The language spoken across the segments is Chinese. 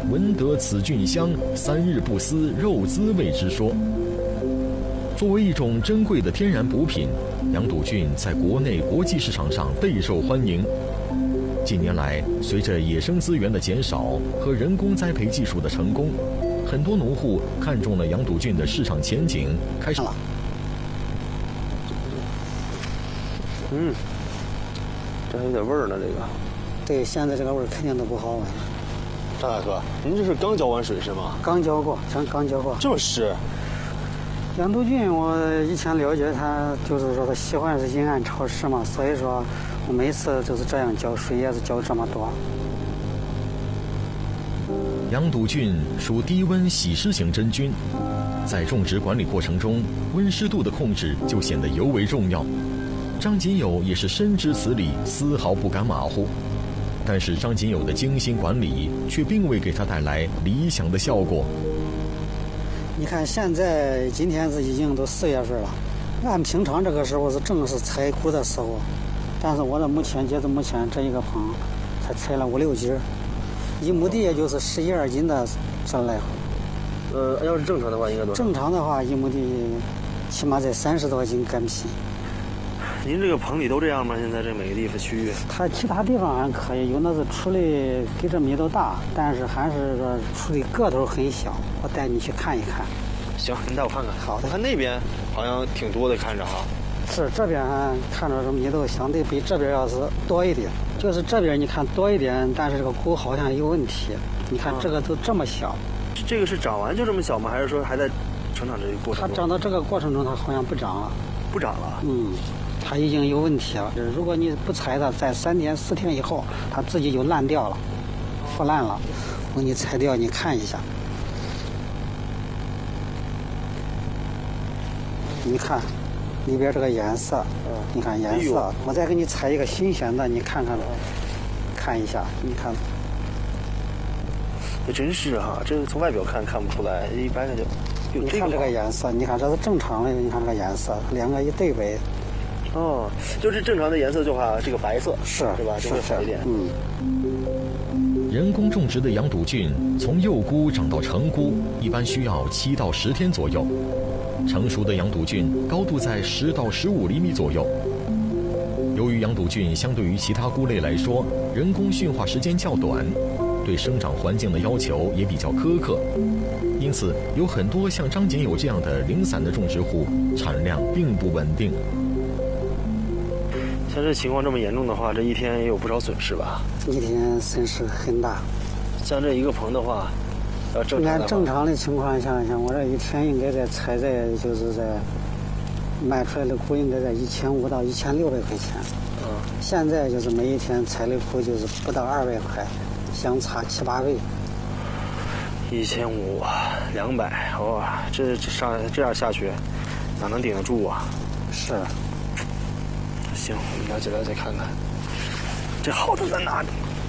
闻得此菌香，3日不思肉滋味之说。作为一种珍贵的天然补品，羊肚菌在国内国际市场上备受欢迎。近年来，随着野生资源的减少和人工栽培技术的成功，很多农户看中了羊肚菌的市场前景，开始了。 这还有点味儿呢，这个。 对，现在这个味儿肯定都不好闻。 张大哥，您这是刚浇完水是吗？ 刚浇过，刚浇过。 这么湿？ 羊肚菌，我以前了解它，就是说它喜欢是阴暗潮湿嘛，所以说我每次就是这样浇水，也是浇这么多。 羊肚菌属低温喜湿型真菌，在种植管理过程中，温湿度的控制就显得尤为重要。张锦友也是深知此理，丝毫不敢马虎。但是张锦友的精心管理却并未给他带来理想的效果。 你看现在今天是已经都4月份了，按平常这个时候是正是采谷的时候，但是我截至目前这一个棚才采了5、6斤，一亩地也就是11、12斤的这来回。 要是正常的话应该多少？ 正常的话一亩地起码在30多斤干皮。 您这个棚里都这样吗？现在这每个地方区域？ 它其他地方还可以，有那是处理比这密度大，但是还是说处理个头很小。我带你去看一看。 行，您带我看看。 好的。 我看那边好像挺多的，看着哈。 是这边看着这密度相对比这边要是多一点，就是这边你看多一点，但是这个骨好像有问题。你看这个都这么小。 这个是长完就这么小吗？还是说还在成长这个过程中？ 它长到这个过程中，它好像不长了。 不长了？ 它已经有问题了。如果你不采它，在3天4天以后，它自己就烂掉了，腐烂了。我给你采掉，你看一下。你看里边这个颜色，你看颜色。我再给你采一个新鲜的，你看看，看一下，你看。 还真是哈，这从外表看不出来，一般的就。 你看这个颜色，你看这是正常的，你看这个颜色，两个一对比。 就是正常的颜色就话这个白色是吧？就会好一点。 人工种植的羊肚菌从幼菇长到成菇，一般需要7到10天左右。成熟的羊肚菌高度在10到15厘米左右。由于羊肚菌相对于其他菇类来说，人工驯化时间较短，对生长环境的要求也比较苛刻，因此有很多像张锦友这样的零散的种植户，产量并不稳定。 像这情况这么严重的话，这一天也有不少损失吧？ 一天损失很大。 像这一个棚的话， 正常的情况下，像我这一天应该在采在就是在卖出来的谷应该在1500到1600块钱。现在就是每一天采的谷就是不到200块，相差7、8倍。 1500、200，哇，这样下去，哪能顶得住啊？ 是。 行，我们了解看看，这好的在哪里？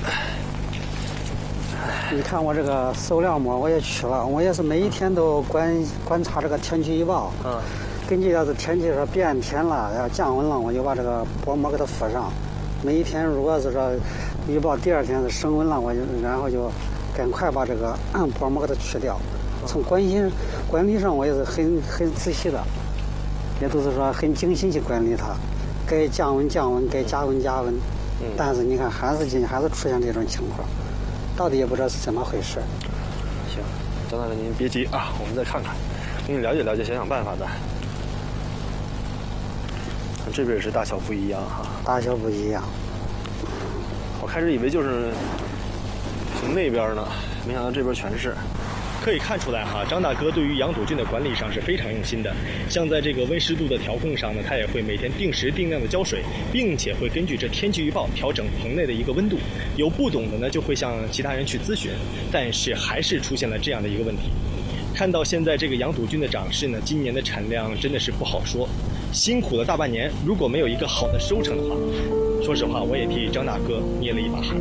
你看我这个塑料膜我也取了，我也是每一天都观察这个天气预报。根据要是天气说变天了，要降温了，我就把这个薄膜给它敷上。每一天如果是说预报第2天是升温了，然后就赶快把这个薄膜给它去掉。从管理上我也是很仔细的，也都是说很精心去管理它。该降温降温，该加温加温，但是你看还是出现这种情况，到底也不知道是怎么回事。 行，张大哥您别急啊，我们再看看，给你了解，想办法的。这边也是大小不一样哈， 大小不一样。 我开始以为就是从那边呢，没想到这边全是。 可以看出来哈，张大哥对于羊肚菌的管理上是非常用心的。像在这个温湿度的调控上呢，他也会每天定时定量的浇水，并且会根据这天气预报调整棚内的一个温度。有不懂的呢，就会向其他人去咨询，但是还是出现了这样的一个问题。看到现在这个羊肚菌的长势呢，今年的产量真的是不好说。辛苦了大半年，如果没有一个好的收成的话，说实话，我也替张大哥捏了一把汗。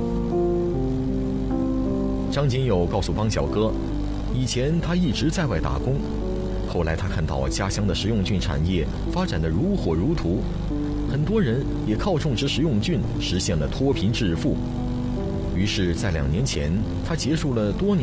张锦友告诉帮小哥，以前他一直在外打工，后来他看到家乡的食用菌产业发展得如火如荼，很多人也靠种植食用菌实现了脱贫致富。于是在2年前，他结束了多年